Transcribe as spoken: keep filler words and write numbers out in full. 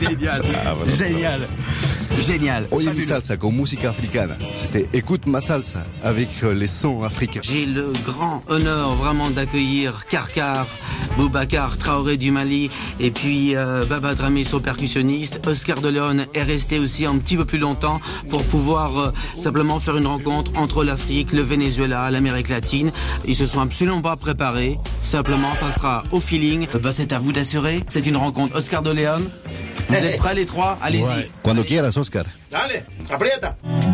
Génial, Ah, bueno, génial, génial. Hoy en Fabuleux. salsa con música africana. C'était Écoute ma salsa avec euh, les sons africains. J'ai le grand honneur vraiment d'accueillir Karkar, Boubacar Traoré du Mali et puis euh, Baba Dramé, son percussionniste. Oscar de Leon est resté aussi un petit peu plus longtemps pour pouvoir euh, simplement faire une rencontre entre l'Afrique, le Venezuela, l'Amérique latine. Ils se sont absolument pas préparés. Simplement, ça sera au feeling. Euh, bah, c'est à vous d'assurer. C'est une rencontre Oscar de Leon. Vous êtes prêts les trois? Allez-y. Cuando quieras, Oscar. Dale, aprieta.